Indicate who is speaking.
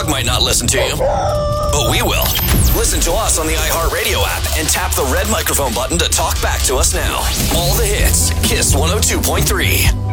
Speaker 1: dog might not listen to you, but we will. Listen to us on the iHeartRadio app and tap the red microphone button to talk back to us now. All the hits, Kiss 102.3.